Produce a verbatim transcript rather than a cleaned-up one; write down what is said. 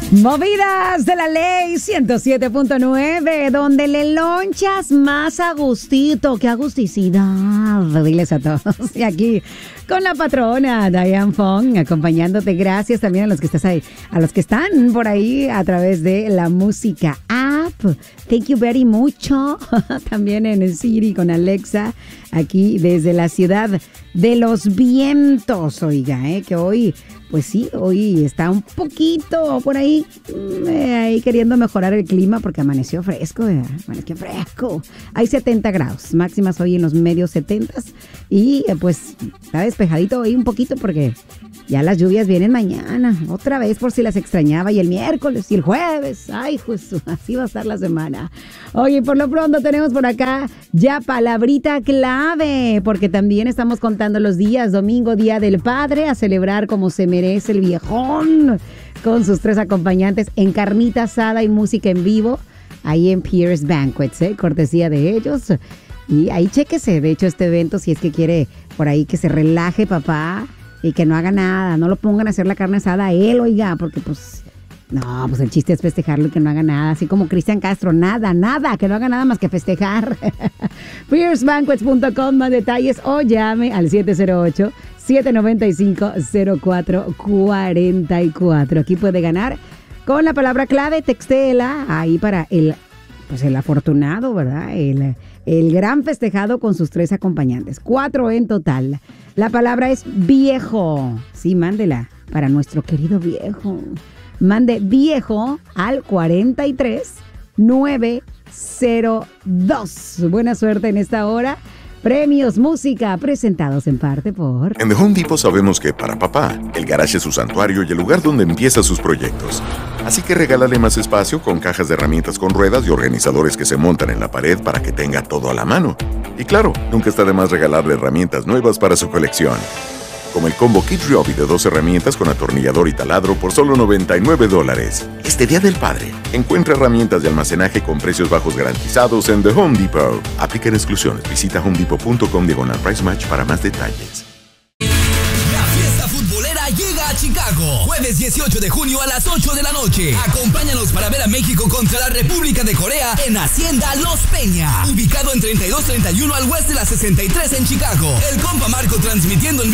Movidas de la ley ciento siete punto nueve, donde le lonchas más a gustito, que agusticidad. Diles a todos. Y aquí con la patrona Diane Fong, acompañándote. Gracias también a los que estás ahí, a los que están por ahí a través de la música app. Thank you very mucho. También en el Siri con Alexa, aquí desde la ciudad de los vientos. Oiga, eh, que hoy, pues sí, hoy está un poquito por ahí, eh, ahí queriendo mejorar el clima porque amaneció fresco, eh, amaneció fresco. Hay setenta grados, máximas hoy en los medios setentas y eh, pues está despejadito hoy un poquito porque ya las lluvias vienen mañana, otra vez por si las extrañaba, y el miércoles y el jueves. Ay, Jesús, así va a estar la semana. Oye, por lo pronto tenemos por acá ya palabrita clave, porque también estamos contando los días. Domingo, Día del Padre, a celebrar como se merece el viejón, con sus tres acompañantes en carnita asada y música en vivo, ahí en Pierce Banquets, ¿eh? Cortesía de ellos. Y ahí chéquese, de hecho, este evento, si es que quiere por ahí que se relaje papá y que no haga nada, no lo pongan a hacer la carne asada a él, oiga, porque pues, no, pues el chiste es festejarlo y que no haga nada, así como Cristian Castro, nada, nada, que no haga nada más que festejar. pierce banquets punto com, más detalles, o llame al siete cero ocho, siete nueve cinco, cero cuatro cuatro cuatro. Aquí puede ganar con la palabra clave, textéela ahí para el, pues el afortunado, ¿verdad? El, el gran festejado con sus tres acompañantes, cuatro en total. La palabra es viejo. Sí, mándela para nuestro querido viejo. Mande viejo al cuarenta y tres nueve cero dos. Buena suerte en esta hora. Premios Música, presentados en parte por... En The Home Depot sabemos que para papá, el garage es su santuario y el lugar donde empieza sus proyectos. Así que regálale más espacio con cajas de herramientas con ruedas y organizadores que se montan en la pared para que tenga todo a la mano. Y claro, nunca está de más regalarle herramientas nuevas para su colección. Como el combo Kid Ryobi de dos herramientas con atornillador y taladro por solo noventa y nueve dólares. Este Día del Padre, encuentra herramientas de almacenaje con precios bajos garantizados en The Home Depot. Aplican exclusiones. Visita homedepot.com diagonal price match para más detalles. La fiesta futbolera llega a Chicago. Jueves dieciocho de junio a las ocho de la noche. Acompáñanos para ver a México contra la República de Corea en Hacienda Los Peña. Ubicado en treinta y dos treinta y uno al oeste de la sesenta y tres en Chicago. El compa Marco transmitiendo en